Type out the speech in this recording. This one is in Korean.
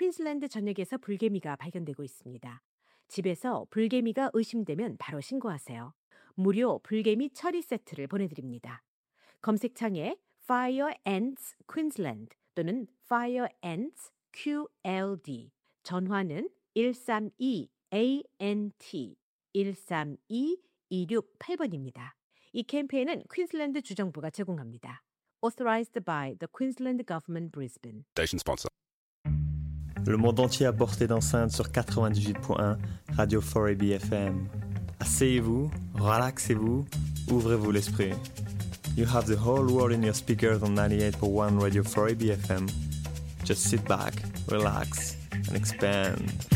퀸즐랜드 전역에서 불개미가 발견되고 있습니다. 집에서 불개미가 의심되면 바로 신고하세요. 무료 불개미 처리 세트를 보내드립니다. 검색창에 Fire Ants Queensland 또는 Fire Ants QLD, 전화는 132-ANT 132-268번입니다. 이 캠페인은 퀸즐랜드 주정부가 제공합니다. Authorized by the Queensland Government, Brisbane. Station sponsor. Le monde entier à portée d'enceinte sur 98.1 Radio 4AB FM. Asseyez-vous, relaxez-vous, ouvrez-vous l'esprit. You have the whole world in your speakers on 98.1 Radio 4AB FM. Just sit back, relax, and expand.